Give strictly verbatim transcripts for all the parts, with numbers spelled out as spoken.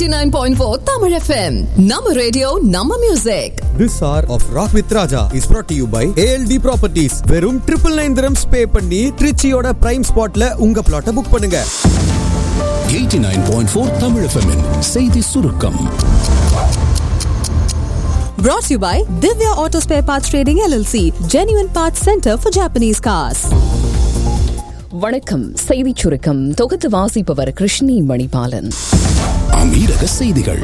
eighty-nine point four Tamil F M. Nama radio, Nama music. This hour of Rock with Raja is brought to you by A L D Properties. வெறும் triple nine dirhams pay பண்ணி திருச்சியோட prime spotல உங்க plot book பண்ணுங்க. eighty-nine point four Tamil F M -இன் செய்தி சுருக்கம். Brought to you by Divya Auto Spare Parts Trading L L C, Genuine Parts Center for Japanese Cars. வணக்கம். செய்திச் சுருக்கம் தொகுத்து வாசிப்பவர் கிருஷ்ணி மணிபாலன். அமீரக செய்திகள்.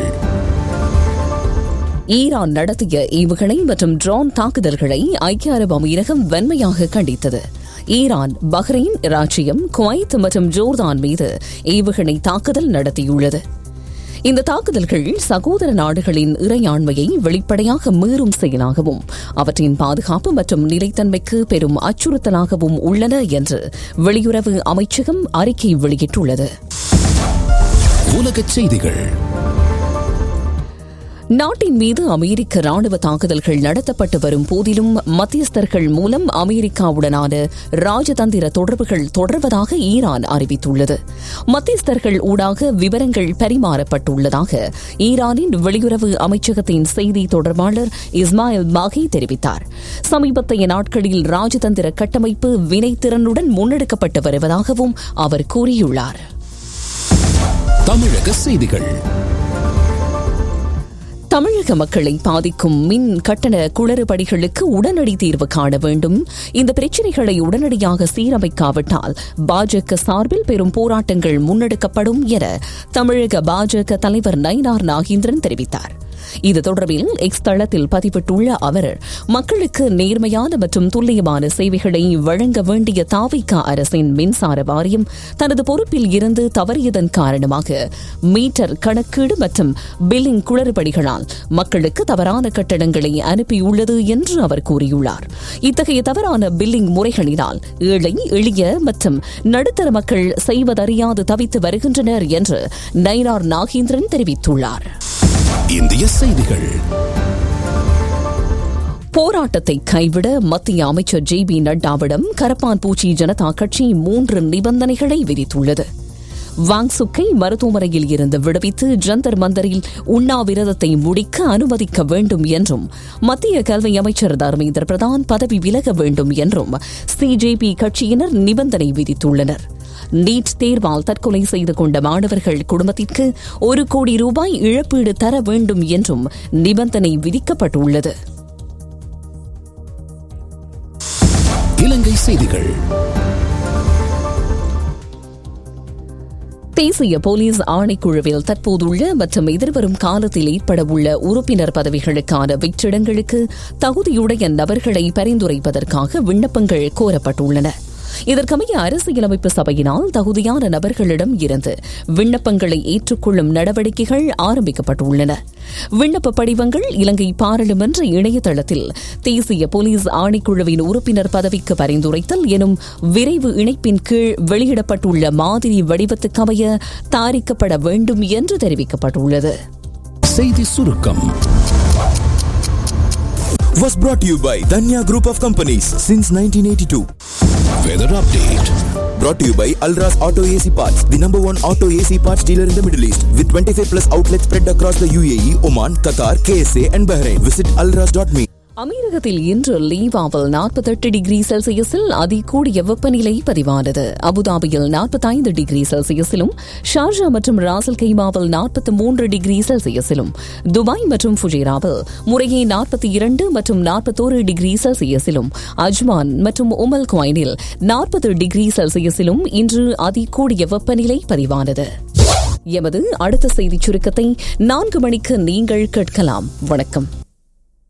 ஈரான் நடத்திய ஏவுகணை மற்றும் ட்ரோன் தாக்குதல்களை ஐக்கிய அரபு அமீரகம் வன்மையாக கண்டித்தது. ஈரான், பஹ்ரைன், இராச்சியம், குவைத் மற்றும் ஜோர்தான் மீது ஏவுகணை தாக்குதல் நடத்தியுள்ளது. இந்த தாக்குதல்கள் சகோதர நாடுகளின் இறையாண்மையை வெளிப்படையாக மீறும் செயலாகவும் அவற்றின் பாதுகாப்பு மற்றும் நிலைத்தன்மைக்கு பெரும் அச்சுறுத்தலாகவும் உள்ளன என்று வெளியுறவு அமைச்சகம் அறிக்கை வெளியிட்டுள்ளது. உலகச் செய்திகள். நாட்டின் மீது அமெரிக்க ராணுவ தாக்குதல்கள் நடத்தப்பட்டு வரும் போதிலும் மத்தியஸ்தர்கள் மூலம் அமெரிக்காவுடனான ராஜதந்திர தொடர்புகள் தொடர்வதாக ஈரான் அறிவித்துள்ளது. மத்தியஸ்தர்கள் ஊடாக விவரங்கள் பரிமாறப்பட்டுள்ளதாக ஈரானின் வெளியுறவு அமைச்சகத்தின் செய்தி தொடர்பாளர் இஸ்மாயில் மாகி தெரிவித்தார். சமீபத்தைய நாட்களில் ராஜதந்திர கட்டமைப்பு வினைத்திறனுடன் முன்னெடுக்கப்பட்டு வருவதாகவும் அவர் கூறியுள்ளார். தமிழக செய்திகள். தமிழக மக்களை பாதிக்கும் மின் கட்டண குளறுபடிகளுக்கு உடனடி தீர்வு காண வேண்டும். இந்த பிரச்சினைகளை உடனடியாக சீரமைக்காவிட்டால் பாஜக சார்பில் பெரும் போராட்டங்கள் முன்னெடுக்கப்படும் என தமிழக பாஜக தலைவர் நயினார் நாகேந்திரன் தெரிவித்தார். இது தொடர்பில் எக்ஸ் தளத்தில் பதிவிட்டுள்ள அவர், மக்களுக்கு நேர்மையான மற்றும் துல்லியமான சேவைகளை வழங்க வேண்டிய தாவிக அரசின் மின்சார வாரியம் தனது பொறுப்பில் இருந்து தவறியதன் காரணமாக மீட்டர் கணக்கீடு மற்றும் பில்லிங் குளறுபடிகளால் மக்களுக்கு தவறான கட்டணங்களை அனுப்பியுள்ளது என்று அவர் கூறியுள்ளார். இத்தகைய தவறான பில்லிங் முறைகளினால் ஏழை, எளிய மற்றும் நடுத்தர மக்கள் செய்வதறியாது தவித்து வருகின்றனர் என்று நயினார் நாகேந்திரன் தெரிவித்துள்ளார். இந்திய செய்திகள். போராட்டத்தை கைவிட மத்திய அமைச்சர் ஜே பி நட்டாவிடம் கரப்பான் பூச்சி ஜனதா கட்சி மூன்று நிபந்தனைகளை விதித்துள்ளது. வாங்சுக்கை மருத்துவமனையில் இருந்து விடுவித்து ஜந்தர் மந்தரில் உண்ணாவிரதத்தை முடிக்க அனுமதிக்க வேண்டும் என்றும் மத்திய கல்வி அமைச்சர் தர்மேந்திர பிரதான் பதவி விலக வேண்டும் என்றும் சிஜேபி கட்சியினர் நிபந்தனை விதித்துள்ளனர். நீட் தேர்வால் தற்கொலை செய்து கொண்ட மாணவர்கள் குடும்பத்திற்கு ஒரு கோடி ரூபாய் இழப்பீடு தர வேண்டும் என்றும் நிபந்தனை விதிக்கப்பட்டுள்ளது. இலங்கை செய்திகள். தேசிய போலீஸ் ஆணைக்குழுவில் தற்போதுள்ள மற்றும் எதிர்வரும் காலத்தில் ஏற்படவுள்ள உறுப்பினர் பதவிகளுக்கான வெற்றிடங்களுக்கு தகுதியுடைய நபர்களை பரிந்துரைப்பதற்காக விண்ணப்பங்கள் கோரப்பட்டுள்ளன. இதற்கமைய அரசியலமைப்பு சபையினால் தகுதியான நபர்களிடம் இருந்து விண்ணப்பங்களை ஏற்றுக்கொள்ளும் நடவடிக்கைகள் ஆரம்பிக்கப்பட்டுள்ளன. விண்ணப்ப படிவங்கள் இலங்கை பாராளுமன்ற இணையதளத்தில் தேசிய போலீஸ் ஆணைக்குழுவின் உறுப்பினர் பதவிக்கு பரிந்துரைத்தல் எனும் விரைவு இணைப்பின் கீழ் வெளியிடப்பட்டுள்ள மாதிரி வடிவத்துக்கமைய தயாரிக்கப்பட வேண்டும் என்று தெரிவிக்கப்பட்டுள்ளது. செய்தி சுருக்கம் was brought to you by Danya Group of Companies since nineteen eighty-two. Weather update Brought to you by Alras Auto A C Parts, the number one auto A C parts dealer in the Middle East, with twenty-five plus outlets spread across the U A E, Oman, Qatar, K S A and Bahrain. Visit alras dot me. அமீரகத்தில் இன்று லீவாவில் நாற்பத்தெட்டு degree செல்சியஸில் அதிகூடிய வெப்பநிலை பதிவானது. அபுதாபியில் நாற்பத்தைந்து degree செல்சியஸிலும், Sharjah மற்றும் ராசல் கைமாவில் நாற்பத்தி மூன்று டிகிரி செல்சியஸிலும், துபாய் மற்றும் ஃபுஜேராவில் முறையே நாற்பத்தி இரண்டு மற்றும் நாற்பத்தோரு டிகிரி செல்சியஸிலும், அஜ்மான் மற்றும் உமல் குவைனில் நாற்பது டிகிரி செல்சியஸிலும் இன்று அதிகூடிய வெப்பநிலை பதிவானது. எமது அடுத்த செய்திச் சுருக்கத்தை நான்கு மணிக்கு நீங்கள் கேட்கலாம். வணக்கம்.